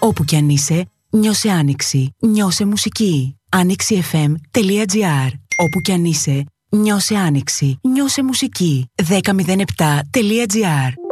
Όπου κι αν είσαι, νιώσε άνοιξη, νιώσε μουσική. AnοιxiFM.gr. Όπου κι αν είσαι, νιώσε άνοιξη, νιώσε μουσική. 1007.gr.